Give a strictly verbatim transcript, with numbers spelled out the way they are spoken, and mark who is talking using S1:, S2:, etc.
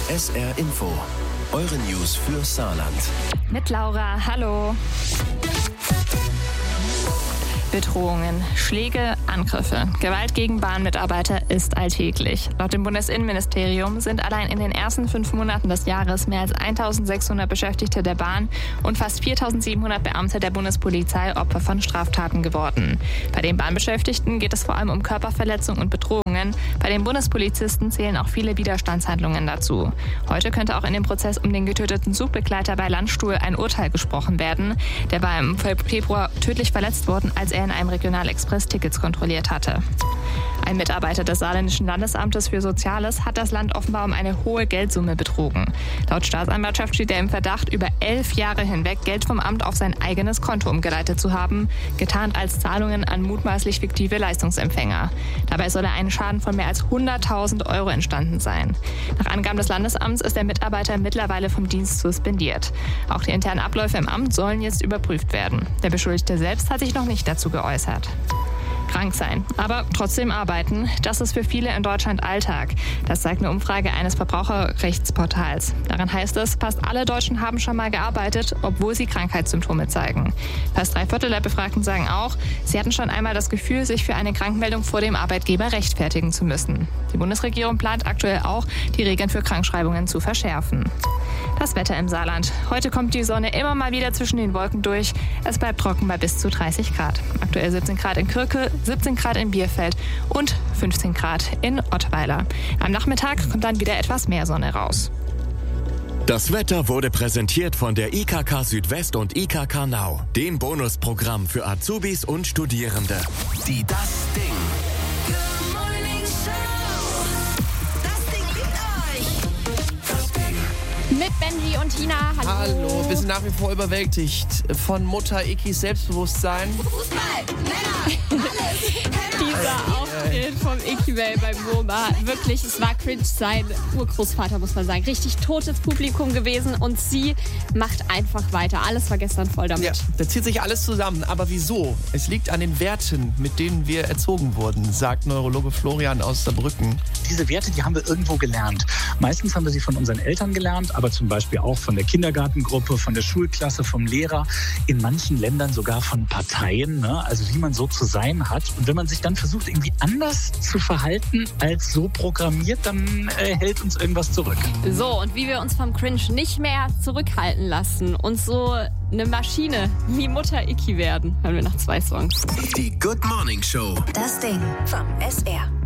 S1: S R Info. Eure News für Saarland.
S2: Mit Laura, hallo. Bedrohungen, Schläge, Angriffe. Gewalt gegen Bahnmitarbeiter ist alltäglich. Laut dem Bundesinnenministerium sind allein in den ersten fünf Monaten des Jahres mehr als eintausendsechshundert Beschäftigte der Bahn und fast viertausendsiebenhundert Beamte der Bundespolizei Opfer von Straftaten geworden. Bei den Bahnbeschäftigten geht es vor allem um Körperverletzungen und Bedrohungen. Bei den Bundespolizisten zählen auch viele Widerstandshandlungen dazu. Heute könnte auch in dem Prozess um den getöteten Zugbegleiter bei Landstuhl ein Urteil gesprochen werden. Der war im Februar tödlich verletzt worden, als er in einem Regionalexpress Tickets kontrolliert hatte. Ein Mitarbeiter des Saarländischen Landesamtes für Soziales hat das Land offenbar um eine hohe Geldsumme betrogen. Laut Staatsanwaltschaft steht er im Verdacht, über elf Jahre hinweg Geld vom Amt auf sein eigenes Konto umgeleitet zu haben, getarnt als Zahlungen an mutmaßlich fiktive Leistungsempfänger. Dabei soll er einen Schaden von mehr als hunderttausend Euro entstanden sein. Nach Angaben des Landesamts ist der Mitarbeiter mittlerweile vom Dienst suspendiert. Auch die internen Abläufe im Amt sollen jetzt überprüft werden. Der Beschuldigte selbst hat sich noch nicht dazu geäußert. Krank sein, aber trotzdem arbeiten, das ist für viele in Deutschland Alltag. Das zeigt eine Umfrage eines Verbraucherrechtsportals. Darin heißt es, fast alle Deutschen haben schon mal gearbeitet, obwohl sie Krankheitssymptome zeigen. Fast drei Viertel der Befragten sagen auch, sie hatten schon einmal das Gefühl, sich für eine Krankmeldung vor dem Arbeitgeber rechtfertigen zu müssen. Die Bundesregierung plant aktuell auch, die Regeln für Krankschreibungen zu verschärfen. Das Wetter im Saarland. Heute kommt die Sonne immer mal wieder zwischen den Wolken durch. Es bleibt trocken bei bis zu dreißig Grad. Aktuell siebzehn Grad in Kirke, siebzehn Grad in Bierfeld und fünfzehn Grad in Ottweiler. Am Nachmittag kommt dann wieder etwas mehr Sonne raus.
S3: Das Wetter wurde präsentiert von der I K K Südwest und I K K Now, dem Bonusprogramm für Azubis und Studierende.
S1: Die Das Ding.
S4: Mit Benji und Tina. Hallo.
S5: Hallo, wir sind nach wie vor überwältigt von Mutter Ikis Selbstbewusstsein.
S4: Fußball, Männer, alles. Dieser Auftritt vom Iki-Bell beim MoMA. Wirklich, es war cringe sein Urgroßvater, muss man sagen. Richtig totes Publikum gewesen und sie macht einfach weiter. Alles war gestern voll damit.
S5: Ja, da zieht sich alles zusammen. Aber wieso? Es liegt an den Werten, mit denen wir erzogen wurden, sagt Neurologe Florian aus Saarbrücken.
S6: Diese Werte, die haben wir irgendwo gelernt. Meistens haben wir sie von unseren Eltern gelernt, aber zum Beispiel auch von der Kindergartengruppe, von der Schulklasse, vom Lehrer, in manchen Ländern sogar von Parteien, ne? Also wie man so zu sein hat. Und wenn man sich dann versucht, irgendwie anders zu verhalten als so programmiert, dann äh, hält uns irgendwas zurück.
S4: So, und wie wir uns vom Cringe nicht mehr zurückhalten lassen und so eine Maschine wie Mutter Iki werden, hören wir nach zwei Songs.
S1: Die Good Morning Show.
S7: Das Ding vom S R.